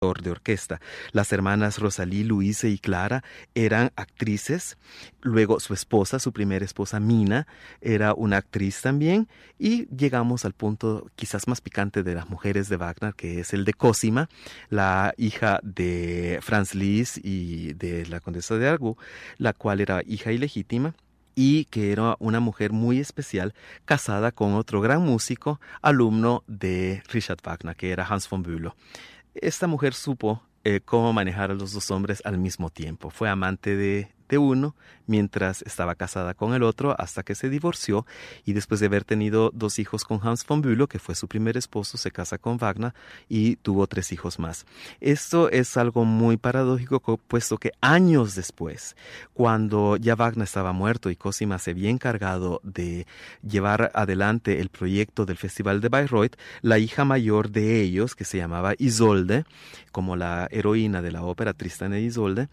de orquesta. Las hermanas Rosalie, Luise y Clara eran actrices. Luego su esposa, su primera esposa Mina, era una actriz también. Y llegamos al punto quizás más picante de las mujeres de Wagner, que es el de Cosima, la hija de Franz Liszt y de la condesa de Argou, la cual era hija ilegítima y que era una mujer muy especial, casada con otro gran músico, alumno de Richard Wagner, que era Hans von Bülow. Esta mujer supo cómo manejar a los dos hombres al mismo tiempo. Fue amante de uno mientras estaba casada con el otro hasta que se divorció, y después de haber tenido 2 hijos con Hans von Bülow, que fue su primer esposo, se casa con Wagner y tuvo 3 hijos más. Esto es algo muy paradójico, puesto que años después, cuando ya Wagner estaba muerto y Cosima se había encargado de llevar adelante el proyecto del Festival de Bayreuth, la hija mayor de ellos, que se llamaba Isolde, como la heroína de la ópera Tristán e Isolde,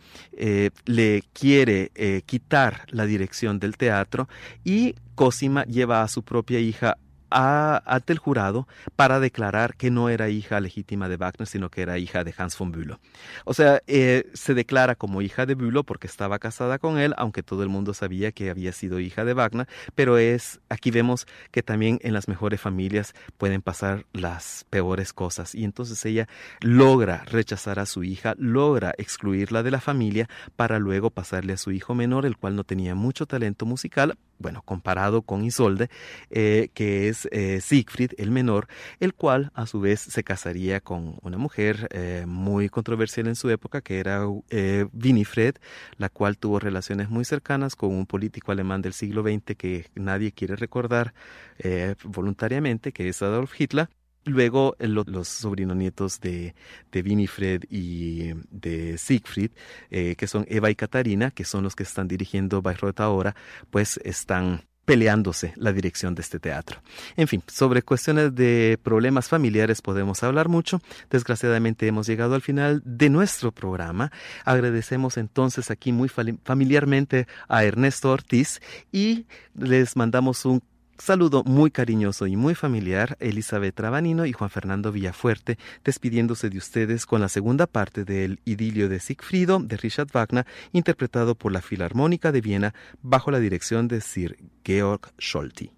le quiere quitar la dirección del teatro, y Cosima lleva a su propia hija ante el jurado para declarar que no era hija legítima de Wagner, sino que era hija de Hans von Bülow. O sea, se declara como hija de Bülow porque estaba casada con él, aunque todo el mundo sabía que había sido hija de Wagner, pero aquí vemos que también en las mejores familias pueden pasar las peores cosas, y entonces ella logra rechazar a su hija, logra excluirla de la familia para luego pasarle a su hijo menor, el cual no tenía mucho talento musical, bueno, comparado con Isolde, que es Siegfried, el menor, el cual a su vez se casaría con una mujer muy controversial en su época, que era Winifred, la cual tuvo relaciones muy cercanas con un político alemán del siglo XX que nadie quiere recordar voluntariamente, que es Adolf Hitler. Luego los sobrinonietos de Winifred y de Siegfried, que son Eva y Katarina, que son los que están dirigiendo Bayreuth ahora, pues están peleándose la dirección de este teatro. En fin, sobre cuestiones de problemas familiares podemos hablar mucho. Desgraciadamente hemos llegado al final de nuestro programa. Agradecemos entonces aquí muy familiarmente a Ernesto Ortiz y les mandamos un saludo muy cariñoso y muy familiar, Elizabeth Trabanino y Juan Fernando Villafuerte, despidiéndose de ustedes con la segunda parte del Idilio de Siegfriedo de Richard Wagner, interpretado por la Filarmónica de Viena bajo la dirección de Sir Georg Scholti.